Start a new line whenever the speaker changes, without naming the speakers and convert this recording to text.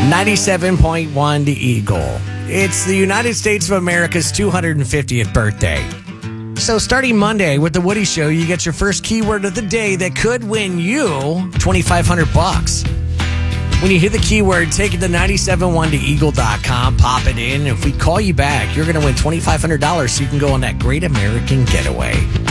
97.1 The Eagle. It's the United States of America's 250th birthday. So starting Monday with The Woody Show, you get your first keyword of the day that could win you $2,500. When you hear the keyword, take it to 971theeagle.com, pop it in. If we call you back, you're going to win $2,500 so you can go on that great American getaway.